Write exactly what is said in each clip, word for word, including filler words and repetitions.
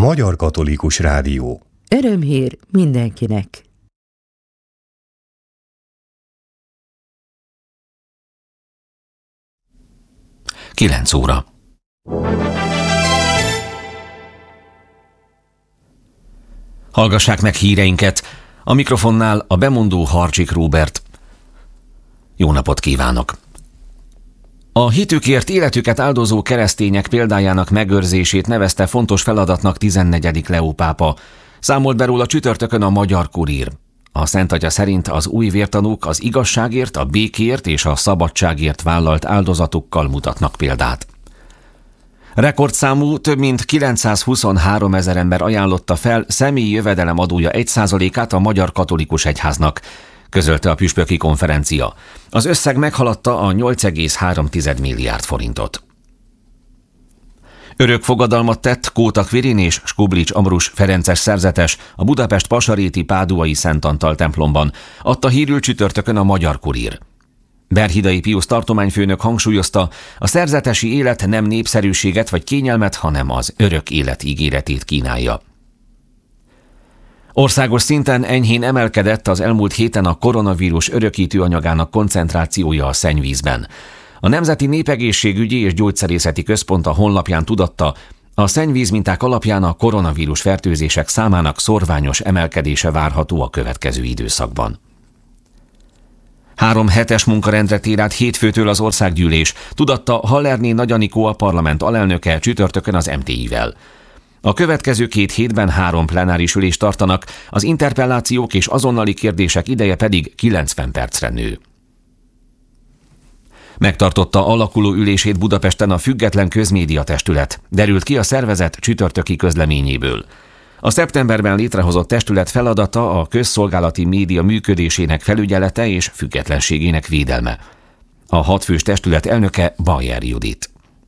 Magyar Katolikus Rádió. Örömhír mindenkinek! Kilenc óra. Hallgassák meg híreinket, a mikrofonnál a bemondó Harcsik Róbert. Jó napot kívánok! A hitükért életüket áldozó keresztények példájának megőrzését nevezte fontos feladatnak tizennegyedik Leó pápa. Számolt be róla csütörtökön a Magyar Kurír. A Szent Atya szerint az új vértanúk az igazságért, a békért és a szabadságért vállalt áldozatukkal mutatnak példát. Rekordszámú, több mint kilencszázhuszonhárom ezer ember ajánlotta fel személyi jövedelem adója egy százalékát a Magyar Katolikus Egyháznak, közölte a püspöki konferencia. Az összeg meghaladta a nyolc egész három milliárd forintot. Örök fogadalmat tett Kóta Quirin és Skublics Ambrus ferences szerzetes a Budapest Pasaréti Páduai Szent Antal templomban, adta hírül csütörtökön a Magyar Kurír. Berhidai Piusz tartományfőnök hangsúlyozta, a szerzetesi élet nem népszerűséget vagy kényelmet, hanem az örök élet ígéretét kínálja. Országos szinten enyhén emelkedett az elmúlt héten a koronavírus örökítő anyagának koncentrációja a szennyvízben. A Nemzeti Népegészségügyi és Gyógyszerészeti Központ a honlapján tudatta, a szennyvízminták alapján a koronavírus fertőzések számának szorványos emelkedése várható a következő időszakban. Három hetes munkarendre tér át hétfőtől az országgyűlés, tudatta Hallerné Nagy Anikó, a parlament alelnöke csütörtökön az em té i-vel. A következő két hétben három plenáris ülést tartanak, az interpellációk és azonnali kérdések ideje pedig kilencven percre nő. Megtartotta alakuló ülését Budapesten a Független Közmédia Testület, derült ki a szervezet csütörtöki közleményéből. A szeptemberben létrehozott testület feladata a közszolgálati média működésének felügyelete és függetlenségének védelme. A hatfős testület elnöke Bajer Judit.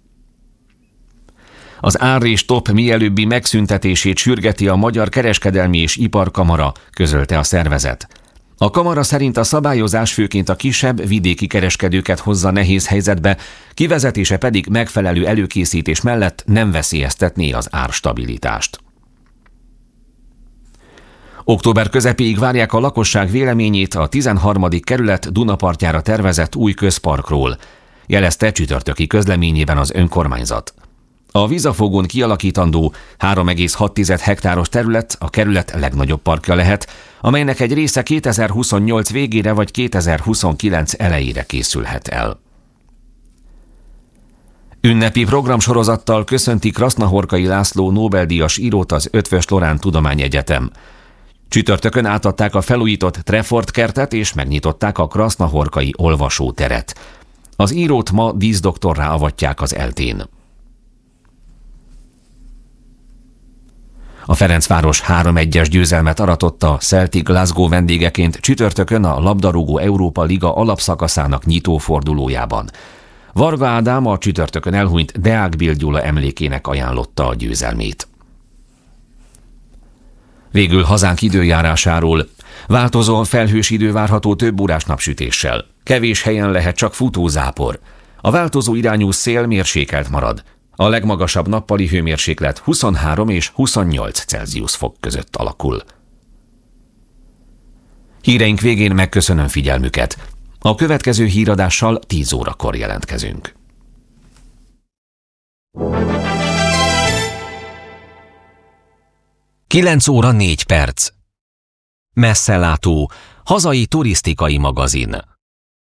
Az ár és top mielőbbi megszüntetését sürgeti a Magyar Kereskedelmi és Iparkamara, közölte a szervezet. A kamara szerint a szabályozás főként a kisebb, vidéki kereskedőket hozza nehéz helyzetbe, kivezetése pedig megfelelő előkészítés mellett nem veszélyeztetné az árstabilitást. Október közepéig várják a lakosság véleményét a tizenharmadik kerület Dunapartjára tervezett új közparkról, jelezte csütörtöki közleményében az önkormányzat. A Vizafogón kialakítandó három egész hat hektáros terület a kerület legnagyobb parkja lehet, amelynek egy része kétezer-huszonnyolc végére vagy kétezer-huszonkilenc elejére készülhet el. Ünnepi programsorozattal köszönti Krasznahorkai László Nobel-díjas írót az Eötvös Loránd Tudományegyetem. Csütörtökön átadták a felújított Trefort kertet és megnyitották a krasznahorkai olvasóteret. Az írót ma díszdoktorrá avatják az eltén. A Ferencváros három egyes győzelmet aratott a Celtic Glasgow vendégeként csütörtökön a labdarúgó Európa Liga alapszakaszának nyitófordulójában. Varga Ádám a csütörtökön elhunyt Deák Bill Gyula emlékének ajánlotta a győzelmét. Végül hazánk időjárásáról. Változóan felhős idő várható több órás napsütéssel. Kevés helyen lehet csak futózápor. A változó irányú szél mérsékelt marad. A legmagasabb nappali hőmérséklet huszonhárom és huszonnyolc Celsius fok között alakul. Híreink végén megköszönöm figyelmüket. A következő híradással tíz órakor jelentkezünk. kilenc óra négy perc. Messzelátó, hazai turisztikai magazin.